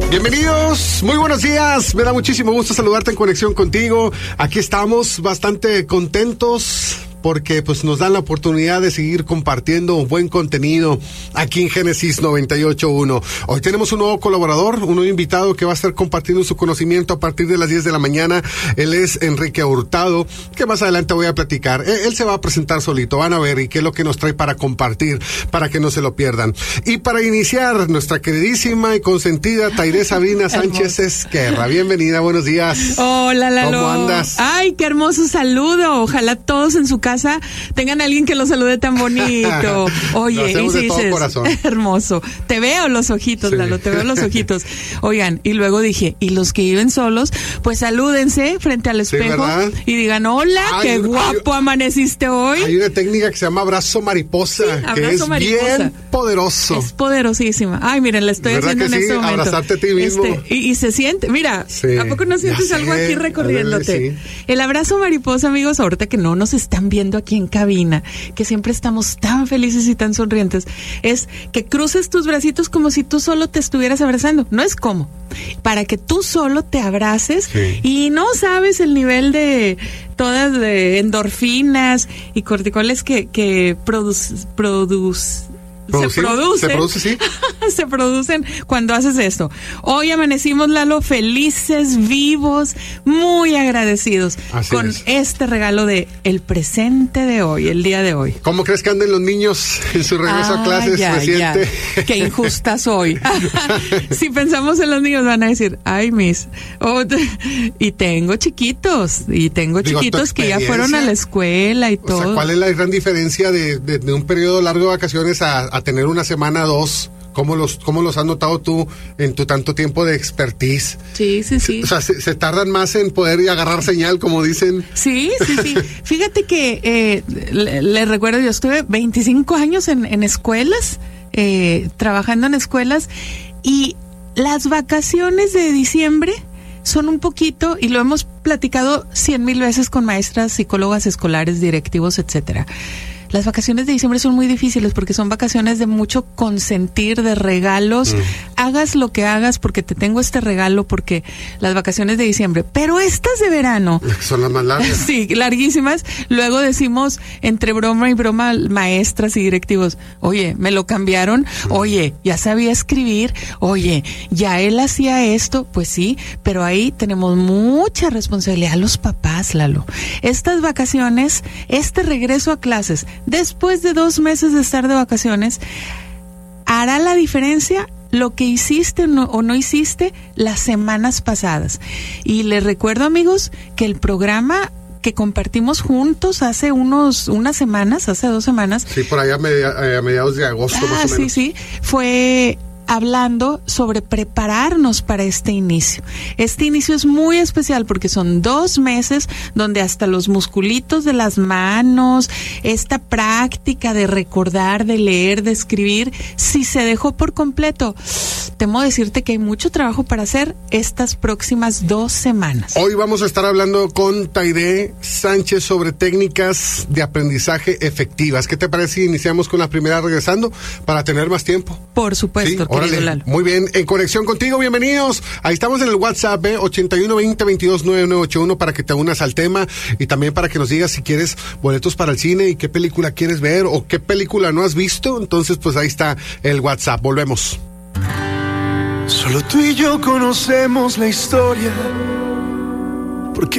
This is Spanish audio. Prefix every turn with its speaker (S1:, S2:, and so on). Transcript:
S1: Bienvenidos, muy buenos días, me da muchísimo gusto saludarte en Conexión Contigo. Aquí estamos bastante contentos porque pues nos dan la oportunidad de seguir compartiendo un buen contenido aquí en Génesis 98.1. Hoy tenemos un nuevo colaborador, un nuevo invitado que va a estar compartiendo su conocimiento a partir de las 10 de la mañana. Él es Enrique Hurtado, que más adelante voy a platicar. Él se va a presentar solito, van a ver y qué es lo que nos trae para compartir, para que no se lo pierdan. Y para iniciar, nuestra queridísima y consentida Taide Sabrina Sánchez Esquerra. Bienvenida, buenos días.
S2: Hola, Lalo.
S1: ¿Cómo andas?
S2: Ay, qué hermoso saludo. Ojalá todos en su casa tengan a alguien que lo salude tan bonito. Oye,
S1: lo hacemos
S2: y
S1: de todo
S2: dices,
S1: corazón.
S2: Hermoso. Te veo los ojitos, sí. Lalo, te veo los ojitos. Oigan, y luego dije, y los que viven solos, pues salúdense frente al espejo, sí, y digan, hola, qué guapo amaneciste hoy.
S1: Hay una técnica que se llama abrazo mariposa, sí, que abrazo es mariposa. Bien poderoso.
S2: Es poderosísima. Ay, miren, la estoy haciendo en este momento.
S1: Abrazarte a ti mismo.
S2: Y se siente, mira, sí, ¿a poco no sientes algo aquí recorriéndote? Sí. El abrazo mariposa, amigos, ahorita que no nos están viendo aquí en cabina, que siempre estamos tan felices y tan sonrientes, es que cruces tus bracitos como si tú solo te estuvieras abrazando. No es como, para que tú solo te abraces, sí. Y no sabes el nivel de todas de endorfinas y corticoles que se produce, sí. Se producen cuando haces esto. Hoy amanecimos, Lalo, felices, vivos, muy agradecidos. Así con es. Este regalo de el presente de hoy, el día de hoy.
S1: ¿Cómo crees que anden los niños en su regreso a clases reciente?
S2: Ya. Qué injusta soy. Si pensamos en los niños van a decir, ay, mis. Y tengo chiquitos, que ya fueron a la escuela y todo.
S1: O sea, ¿cuál es la gran diferencia de un periodo largo de vacaciones a tener una semana, dos? ¿Cómo los has notado tú en tu tanto tiempo de expertise?
S2: Sí.
S1: O sea, se tardan más en poder agarrar señal, como dicen.
S2: Sí. Fíjate que le recuerdo, yo estuve 25 años en escuelas, trabajando en escuelas, y las vacaciones de diciembre son un poquito, y lo hemos platicado 100,000 veces con maestras, psicólogas escolares, directivos, etcétera. Las vacaciones de diciembre son muy difíciles porque son vacaciones de mucho consentir, de regalos. Hagas lo que hagas porque te tengo este regalo, porque las vacaciones de diciembre. Pero estas de verano
S1: son las más largas.
S2: Sí, larguísimas. Luego decimos entre broma y broma, maestras y directivos, oye, me lo cambiaron, oye, ya sabía escribir, oye, ya él hacía esto. Pues sí, pero ahí tenemos mucha responsabilidad los papás, Lalo. Estas vacaciones, este regreso a clases, después de 2 meses de estar de vacaciones, hará la diferencia lo que hiciste o no hiciste las semanas pasadas. Y les recuerdo, amigos, que el programa que compartimos juntos hace unas semanas, hace 2 semanas.
S1: Sí, por allá a mediados de agosto más o menos.
S2: Sí, fue hablando sobre prepararnos para este inicio. Este inicio es muy especial porque son 2 meses donde hasta los musculitos de las manos, esta práctica de recordar, de leer, de escribir, si se dejó por completo, temo decirte que hay mucho trabajo para hacer estas próximas 2 semanas.
S1: Hoy vamos a estar hablando con Taide Sánchez sobre técnicas de aprendizaje efectivas. ¿Qué te parece si iniciamos con la primera regresando para tener más tiempo?
S2: Por supuesto.
S1: ¿Sí? Órale, muy bien, en Conexión Contigo, bienvenidos. Ahí estamos en el WhatsApp, 8120-229981 para que te unas al tema y también para que nos digas si quieres boletos para el cine y qué película quieres ver o qué película no has visto. Entonces, pues ahí está el WhatsApp. Volvemos.
S3: Solo tú y yo conocemos la historia